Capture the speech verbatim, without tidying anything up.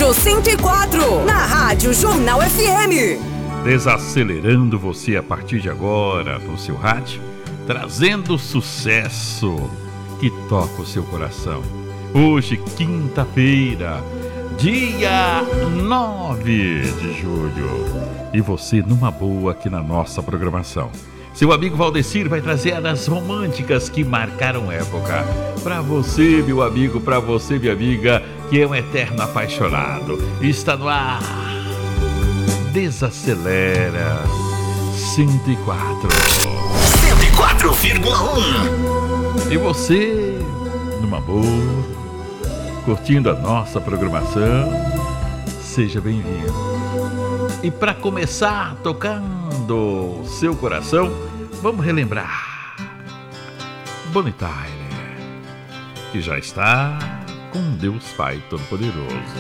Rádio cento e quatro, na Rádio Jornal F M. Desacelerando você a partir de agora no seu rádio, trazendo sucesso que toca o seu coração. Hoje, quinta-feira, dia nove de julho. E você numa boa aqui na nossa programação. Seu amigo Valdecir vai trazer as românticas que marcaram época. Pra você, meu amigo, pra você, minha amiga, que é um eterno apaixonado. Está no ar. Desacelera. cento e quatro. cento e quatro vírgula um. E você, numa boa, curtindo a nossa programação, seja bem-vindo. E para começar tocando seu coração, vamos relembrar Bonnie Tyler, que já está com Deus Pai Todo-Poderoso.